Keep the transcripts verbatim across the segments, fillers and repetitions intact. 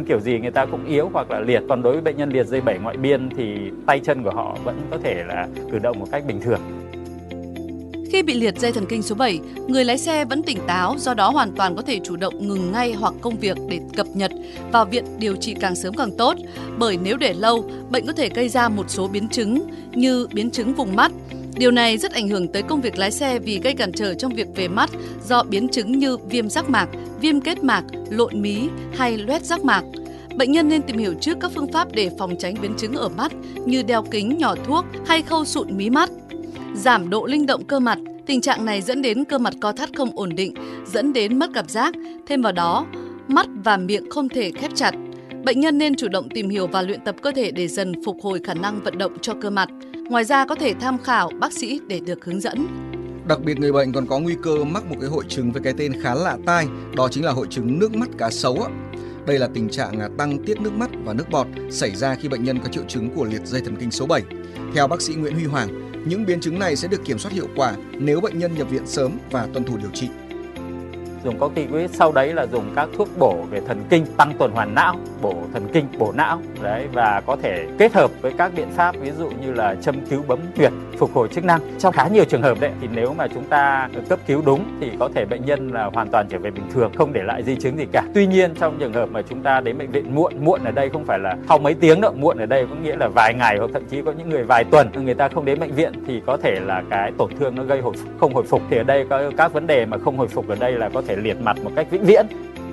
kiểu gì người ta cũng yếu hoặc là liệt. Còn đối với bệnh nhân liệt dây bảy ngoại biên thì tay chân của họ vẫn có thể là cử động một cách bình thường. Khi bị liệt dây thần kinh số bảy, người lái xe vẫn tỉnh táo, do đó hoàn toàn có thể chủ động ngừng ngay hoặc công việc để cập nhật vào viện điều trị càng sớm càng tốt. Bởi nếu để lâu, bệnh có thể gây ra một số biến chứng như biến chứng vùng mắt. Điều này rất ảnh hưởng tới công việc lái xe vì gây cản trở trong việc về mắt do biến chứng như viêm giác mạc, viêm kết mạc, lộn mí hay loét giác mạc. Bệnh nhân nên tìm hiểu trước các phương pháp để phòng tránh biến chứng ở mắt như đeo kính, nhỏ thuốc hay khâu sụn mí mắt. Giảm độ linh động cơ mặt, tình trạng này dẫn đến cơ mặt co thắt không ổn định, dẫn đến mất cảm giác. Thêm vào đó, mắt và miệng không thể khép chặt. Bệnh nhân nên chủ động tìm hiểu và luyện tập cơ thể để dần phục hồi khả năng vận động cho cơ mặt. Ngoài ra có thể tham khảo bác sĩ để được hướng dẫn. Đặc biệt người bệnh còn có nguy cơ mắc một cái hội chứng với cái tên khá lạ tai, đó chính là hội chứng nước mắt cá sấu. Đây là tình trạng tăng tiết nước mắt và nước bọt xảy ra khi bệnh nhân có triệu chứng của liệt dây thần kinh số bảy. Theo bác sĩ Nguyễn Huy Hoàng, những biến chứng này sẽ được kiểm soát hiệu quả nếu bệnh nhân nhập viện sớm và tuân thủ điều trị. Dùng corticoid, sau đấy là dùng các thuốc bổ về thần kinh, tăng tuần hoàn não, bổ thần kinh, bổ não đấy, và có thể kết hợp với các biện pháp ví dụ như là châm cứu bấm huyệt, phục hồi chức năng. Trong khá nhiều trường hợp đấy thì nếu mà chúng ta cấp cứu đúng thì có thể bệnh nhân là hoàn toàn trở về bình thường, không để lại di chứng gì cả. Tuy nhiên trong trường hợp mà chúng ta đến bệnh viện muộn, muộn ở đây không phải là sau mấy tiếng đâu, muộn ở đây có nghĩa là vài ngày hoặc thậm chí có những người vài tuần người ta không đến bệnh viện thì có thể là cái tổn thương nó gây hồi phục, không hồi phục. Thì ở đây có các vấn đề mà không hồi phục ở đây là có thể liệt mặt một cách vĩnh viễn.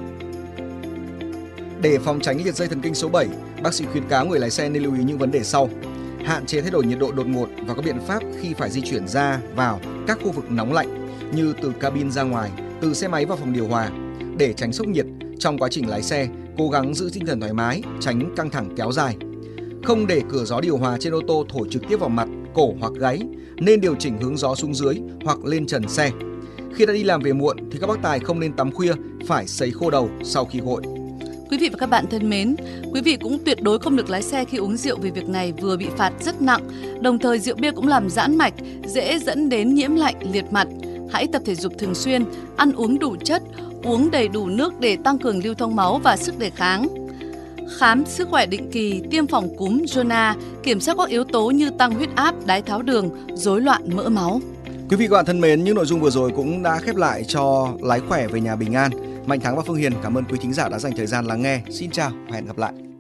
Để phòng tránh liệt dây thần kinh số bảy, bác sĩ khuyến cáo người lái xe nên lưu ý những vấn đề sau: hạn chế thay đổi nhiệt độ đột ngột và có biện pháp khi phải di chuyển ra vào các khu vực nóng lạnh như từ cabin ra ngoài, từ xe máy vào phòng điều hòa. Để tránh sốc nhiệt, trong quá trình lái xe, cố gắng giữ tinh thần thoải mái, tránh căng thẳng kéo dài. Không để cửa gió điều hòa trên ô tô thổi trực tiếp vào mặt, cổ hoặc gáy, nên điều chỉnh hướng gió xuống dưới hoặc lên trần xe. Khi đã đi làm về muộn thì các bác tài không nên tắm khuya, phải sấy khô đầu sau khi gội. Quý vị và các bạn thân mến, quý vị cũng tuyệt đối không được lái xe khi uống rượu vì việc này vừa bị phạt rất nặng. Đồng thời rượu bia cũng làm giãn mạch, dễ dẫn đến nhiễm lạnh, liệt mặt. Hãy tập thể dục thường xuyên, ăn uống đủ chất, uống đầy đủ nước để tăng cường lưu thông máu và sức đề kháng. Khám sức khỏe định kỳ, tiêm phòng cúm, zona, kiểm soát các yếu tố như tăng huyết áp, đái tháo đường, rối loạn mỡ máu. Quý vị và các bạn thân mến, những nội dung vừa rồi cũng đã khép lại cho Lái khỏe về nhà bình an. Mạnh Thắng và Phương Hiền cảm ơn quý thính giả đã dành thời gian lắng nghe. Xin chào và hẹn gặp lại.